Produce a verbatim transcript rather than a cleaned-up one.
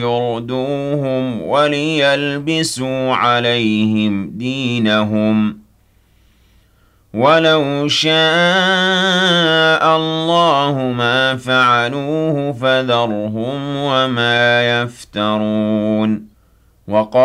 يردوهم وليلبسوا عليهم دينهم ولو شاء الله ما فعلوه فذرهم وما يفترون وقال